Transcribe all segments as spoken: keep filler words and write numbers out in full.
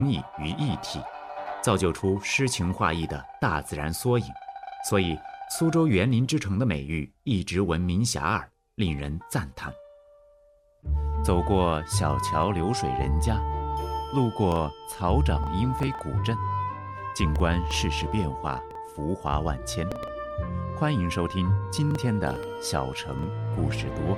意于一体，造就出诗情画意的大自然缩影。所以苏州园林之城的美誉一直闻名遐迩，令人赞叹。走过小桥流水人家，路过草长莺飞古镇，静观世事变化，浮华万千。欢迎收听今天的小城故事多。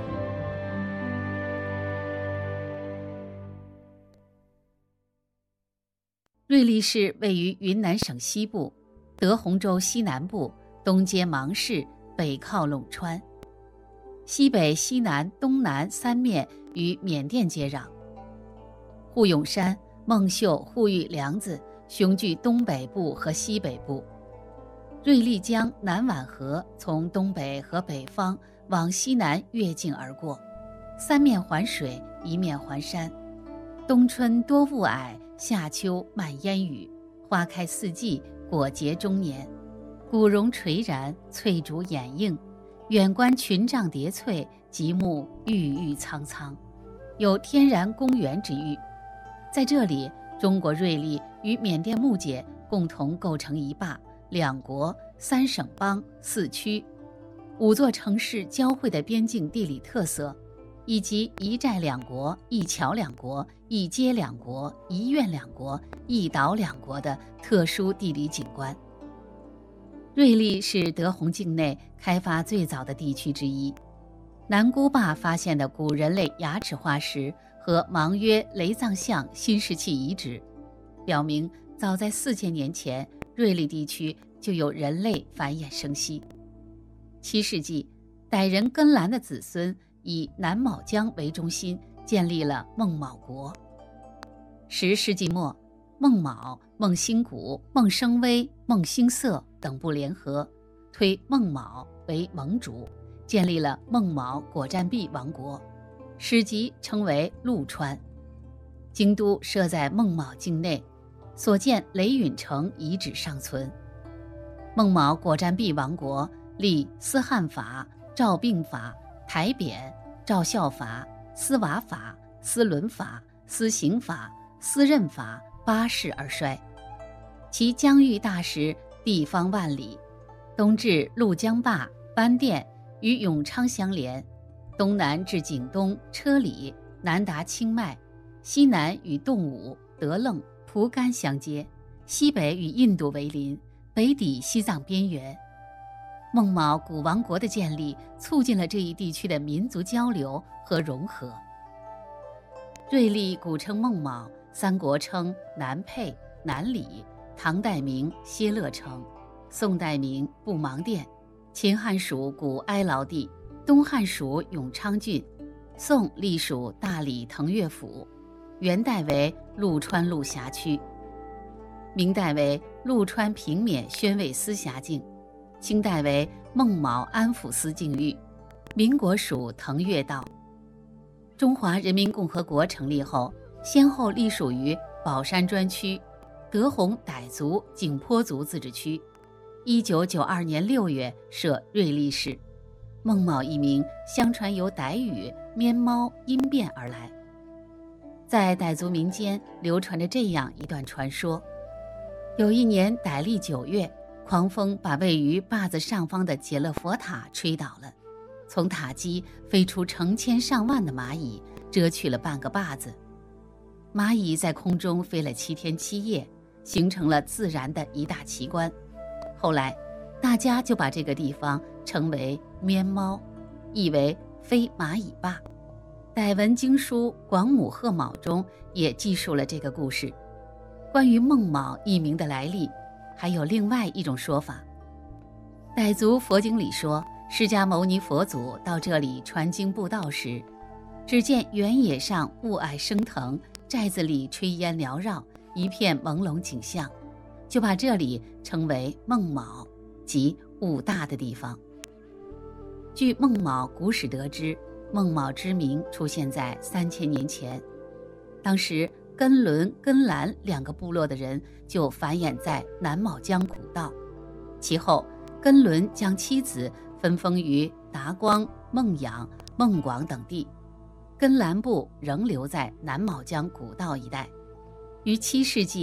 瑞丽市位于云南省西部，德宏州西南部，东接芒市，北靠陇川，西北、西南、东南三面与缅甸接壤。护永山、孟秀、护玉梁子雄踞东北部和西北部。瑞丽江南宛河从东北和北方往西南越境而过，三面环水，一面环山。冬春多雾霭，夏秋漫烟雨，花开四季，果结终年。古榕垂然，翠竹掩映，远观群嶂叠翠，极目郁郁苍苍，有天然公园之誉。在这里，中国瑞丽与缅甸木姐共同构成一坝、两国、三省邦、四区五座城市交汇的边境地理特色，以及一寨两国、一桥两国、一街两国、一院两国、一岛两国的特殊地理景观。瑞丽是德宏境内开发最早的地区之一。南姑坝发现的古人类牙齿化石和芒约雷藏象新石器遗址，表明早在四千年前，瑞丽地区就有人类繁衍生息。七世纪，傣人根兰的子孙以南卯江为中心建立了孟卯国。十世纪末，孟卯、孟兴谷、孟生威、孟兴色等部联合，推孟卯为盟主，建立了孟卯果占璧王国，史籍称为陆川。京都设在孟卯境内，所建雷允城遗址尚存。孟卯果占璧王国立司汉法、诏并法、台扁、诏效法、司瓦法、司伦法、司刑法、司任法八世而衰。其疆域大时，地方万里，东至陆江坝、班店与永昌相连，东南至景东、车里，南达清迈，西南与洞武、德楞、蒲甘相接，西北与印度为邻，北抵西藏边缘。孟卯古王国的建立，促进了这一地区的民族交流和融合。瑞丽古称孟卯，三国称南沛、南里，唐代名歇乐城，宋代名布芒店，秦汉属古哀牢地，东汉属永昌郡，宋隶属大理腾越府，元代为陆川路辖区，明代为陆川平缅宣慰司辖境，清代为孟卯安抚司境域，民国属腾越道。中华人民共和国成立后，先后隶属于宝山专区、德宏傣族景颇族自治区。一九九二年六月设瑞丽市。孟卯一名相传由傣语面猫音变而来。在傣族民间流传着这样一段传说：有一年傣历九月，狂风把位于坝子上方的解勒佛塔吹倒了，从塔基飞出成千上万的蚂蚁，遮去了半个坝子。蚂蚁在空中飞了七天七夜，形成了自然的一大奇观。后来大家就把这个地方称为面猫，意为飞蚂蚁坝。傣文经书《广母贺卯》中也记述了这个故事。关于孟卯一名的来历，还有另外一种说法。傣族佛经里说，释迦牟尼佛祖到这里传经布道时，只见原野上雾霭升腾，寨子里炊烟缭绕，一片朦胧景象，就把这里称为孟卯，即雾大的地方。据孟卯古史得知，孟卯之名出现在三千年前，当时根伦、根兰两个部落的人就繁衍在南卯江古道。其后根伦将妻子分封于达光、孟养、孟广等地，根兰部仍留在南卯江古道一带。 于七世纪